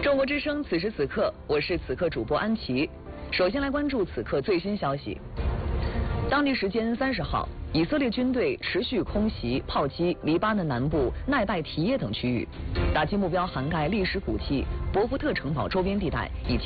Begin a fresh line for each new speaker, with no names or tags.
中国之声，此时此刻，我是此刻主播安琪。首先来关注此刻最新消息。当地时间30号，以色列军队持续空袭、炮击黎巴嫩南部奈拜提耶等区域，打击目标涵盖历史古迹博福特城堡周边地带以及